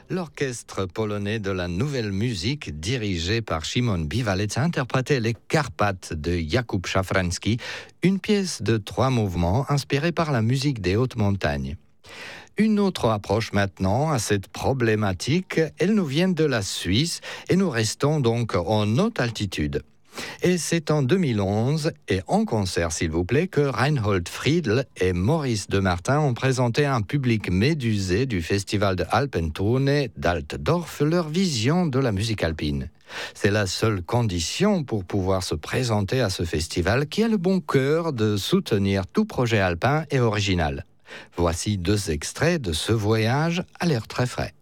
L'orchestre polonais de la nouvelle musique, dirigé par Szymon Biwalec, a interprété les Carpates de Jakub Szafranski, une pièce de 3 mouvements inspirée par la musique des hautes montagnes. Une autre approche maintenant à cette problématique, elle nous vient de la Suisse et nous restons donc en haute altitude. Et c'est en 2011, et en concert s'il vous plaît, que Reinhold Friedl et Maurice Demartin ont présenté à un public médusé du festival de Alpentourne d'Altdorf leur vision de la musique alpine. C'est la seule condition pour pouvoir se présenter à ce festival qui a le bon cœur de soutenir tout projet alpin et original. Voici 2 extraits de ce voyage à l'air très frais.